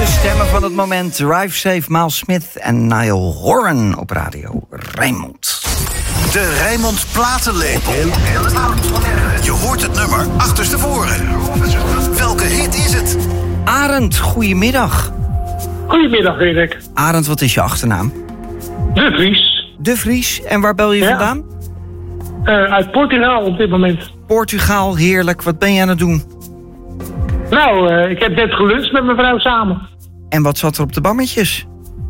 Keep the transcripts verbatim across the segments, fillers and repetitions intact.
De stemmen van het moment. Drive Safe, Miles Smith en Niall Horan op radio Rijnmond. De Rijnmond platenlepel. Je hoort het nummer achterstevoren. Welke hit is het? Arend, goedemiddag. Goedemiddag, Erik. Arend, wat is je achternaam? De Vries. De Vries. En waar bel je Ja. vandaan? Uh, uit Portugal op dit moment. Portugal, heerlijk. Wat ben je aan het doen? Nou, uh, ik heb net geluncht met mijn vrouw samen. En wat zat er op de bammetjes?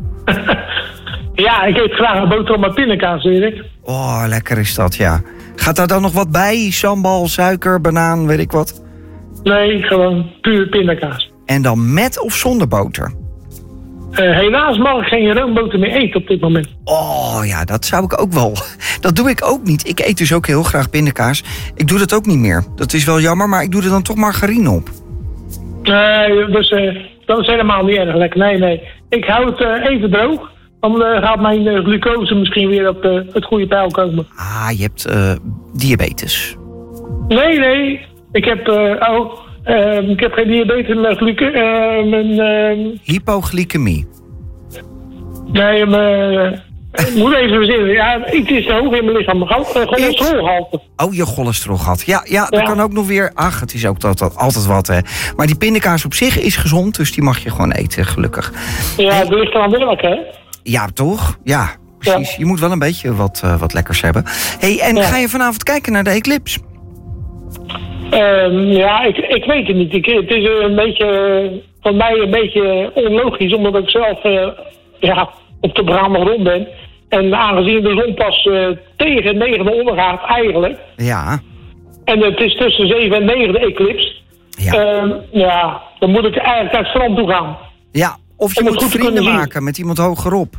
Ja, ik eet graag een boterham met pindakaas, Erik. Oh, lekker is dat, ja. Gaat daar dan nog wat bij? Sambal, suiker, banaan, weet ik wat? Nee, gewoon puur pindakaas. En dan met of zonder boter? Uh, helaas mag ik geen roomboter meer eten op dit moment. Oh ja, dat zou ik ook wel. Dat doe ik ook niet. Ik eet dus ook heel graag pindakaas. Ik doe dat ook niet meer. Dat is wel jammer, maar ik doe er dan toch margarine op. Nee, dus, uh, dat is helemaal niet erg lekker. Nee, nee. Ik hou het uh, even droog. Dan uh, gaat mijn uh, glucose misschien weer op uh, het goede peil komen. Ah, je hebt uh, diabetes. Nee, nee. Ik heb, uh, oh, uh, ik heb geen diabetes, maar glucose... Uh, mijn... Uh, Hypoglycemie. Nee, mijn... Ik moet even verzinnen. Ja, iets is te hoog in mijn lichaam. Cholesterolgehalte. Oh, je cholesterolgehalte. Ja, ja, dat Ja. kan ook nog weer... Ach, het is ook dat, dat, altijd wat, hè. Maar die pindakaas op zich is gezond, dus die mag je gewoon eten, gelukkig. Ja, Hey. het ligt aan welk, hè? Ja, toch? Ja, precies. Ja. Je moet wel een beetje wat, uh, wat lekkers hebben. Hey, en Ja. ga je vanavond kijken naar de Eclipse? Um, ja, ik, ik weet het niet. Ik, het is een beetje, voor mij een beetje onlogisch, omdat ik zelf uh, ja, op de baan nog rond ben. En aangezien de zon pas uh, tegen negen ondergaat eigenlijk. Ja. En het is tussen zeven en negen de eclipse. Ja. Um, ja, dan moet ik eigenlijk naar het strand toe gaan. Ja, of je Om het moet goed te vrienden kunnen zien. maken met iemand hogerop.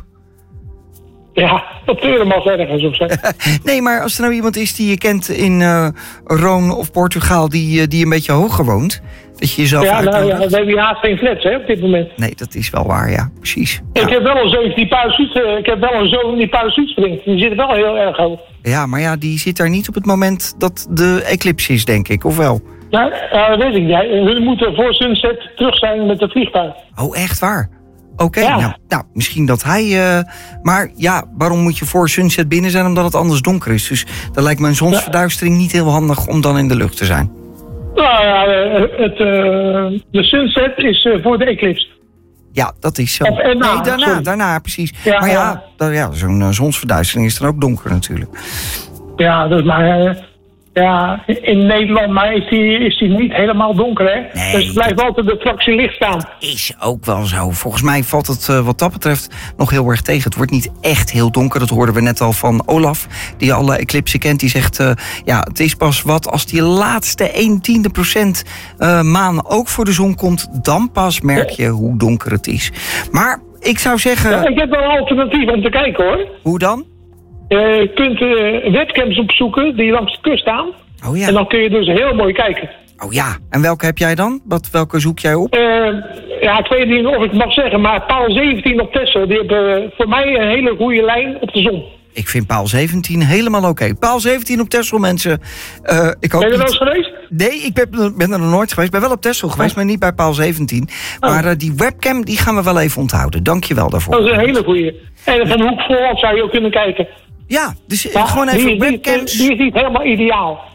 Ja, op de Euremast ergens of zo. Nee, maar als er nou iemand is die je kent in uh, Rome of Portugal... Die, uh, die een beetje hoger woont, dat je jezelf Ja, nou ja, uitnodigt. we hebben hier haast geen flats, hè, op dit moment. Nee, dat is wel waar, ja. Precies. Ik Ja. heb wel een zoon die parachute, ik heb wel een zoon die parachute springt. Die zit wel heel erg hoog. ja, maar ja, die zit daar niet op het moment dat de eclipse is, denk ik. Of wel? Nou, uh, dat weet ik niet. We moeten voor sunset terug zijn met het vliegtuig. Oh, echt waar? Oké, okay, Ja. nou, nou, misschien dat hij... Uh, maar ja, waarom moet je voor sunset binnen zijn? Omdat het anders donker is. Dus dan lijkt me een zonsverduistering niet heel handig om dan in de lucht te zijn. Nou ja, het, uh, de sunset is uh, voor de eclipse. Ja, dat is zo. Of erna, nee, daarna, sorry. daarna, precies. Ja, maar ja, ja. dan, ja zo'n uh, zonsverduistering is dan ook donker natuurlijk. Ja, dus maar... Uh, ja, in Nederland maar is die, is die niet helemaal donker, hè? Nee, dus het blijft altijd de fractie licht staan. Is ook wel zo. Volgens mij valt het uh, wat dat betreft nog heel erg tegen. Het wordt niet echt heel donker. Dat hoorden we net al van Olaf, die alle eclipsen kent. Die zegt, uh, ja, het is pas wat als die laatste een tiende procent uh, maan ook voor de zon komt. Dan pas merk je hoe donker het is. Maar ik zou zeggen... Ja, ik heb wel een alternatief om te kijken, hoor. Hoe dan? Uh, je kunt uh, webcams opzoeken die langs de kust staan. Oh ja. En dan kun je dus heel mooi kijken. Oh ja. En welke heb jij dan? Wat, welke zoek jij op? Uh, ja, ik weet niet of ik het mag zeggen, maar paal zeventien op Texel, die hebben voor mij een hele goede lijn op de zon. Ik vind paal zeventien helemaal oké. Okay. Paal zeventien op Texel, mensen. Uh, ik hoop ben je er wel niet... eens geweest? Nee, ik ben, ben er nog nooit geweest. Ik ben wel op Texel geweest, oh. maar niet bij paal zeventien. Oh. Maar uh, die webcam, die gaan we wel even onthouden. Dank je wel daarvoor. Dat is een hele goeie. En van hoek vooraf zou je ook kunnen kijken. Ja, dus maar gewoon even die, webcams. Die, die is niet helemaal ideaal.